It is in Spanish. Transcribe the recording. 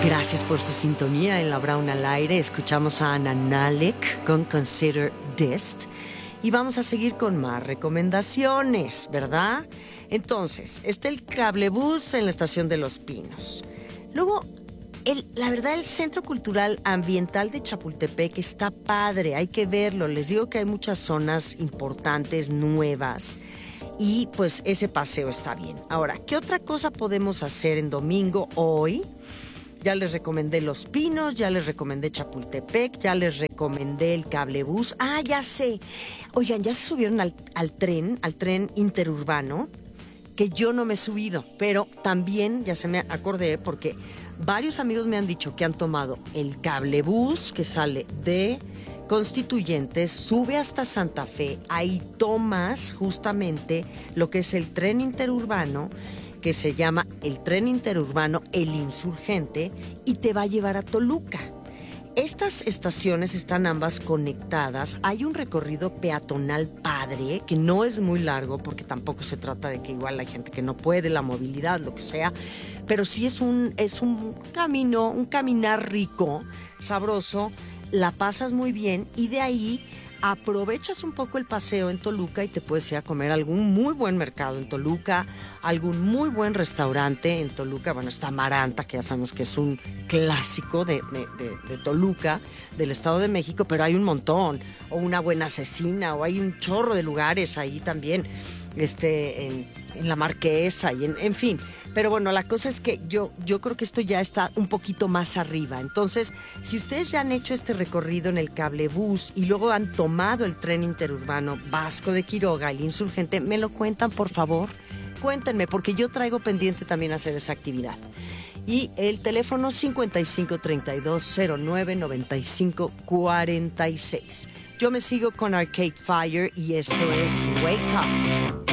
Gracias por su sintonía en La Brown al aire. Escuchamos a Anna Nalek con Consider This. Y vamos a seguir con más recomendaciones, ¿verdad? Entonces, está el cablebús en la Estación de los Pinos. Luego, la verdad, el Centro Cultural Ambiental de Chapultepec está padre, hay que verlo. Les digo que hay muchas zonas importantes, nuevas. Y pues ese paseo está bien. Ahora, ¿qué otra cosa podemos hacer en domingo hoy? Ya les recomendé Los Pinos, ya les recomendé Chapultepec, ya les recomendé el cablebús. Ah, ya sé. Oigan, ya se subieron al tren interurbano, que yo no me he subido, pero también ya se me acordé porque varios amigos me han dicho que han tomado el cablebús que sale de Constituyentes, sube hasta Santa Fe, ahí tomas justamente lo que es el tren interurbano, que se llama el tren interurbano El Insurgente, y te va a llevar a Toluca. Estas estaciones están ambas conectadas. Hay un recorrido peatonal padre, que no es muy largo, porque tampoco se trata de que igual hay gente que no puede, la movilidad, lo que sea, pero sí es un camino, un caminar rico, sabroso, la pasas muy bien, y de ahí aprovechas un poco el paseo en Toluca y te puedes ir a comer a algún muy buen mercado en Toluca, algún muy buen restaurante en Toluca. Bueno, está Amaranta, que ya sabemos que es un clásico de Toluca, del Estado de México, pero hay un montón, o una buena cecina, o hay un chorro de lugares ahí también, en la Marquesa, y en fin. Pero bueno, la cosa es que yo creo que esto ya está un poquito más arriba. Entonces, si ustedes ya han hecho este recorrido en el cablebús y luego han tomado el tren interurbano Vasco de Quiroga, el Insurgente, ¿me lo cuentan, por favor? Cuéntenme, porque yo traigo pendiente también hacer esa actividad. Y el teléfono 5532099546. Yo me sigo con Arcade Fire y esto es Wake Up.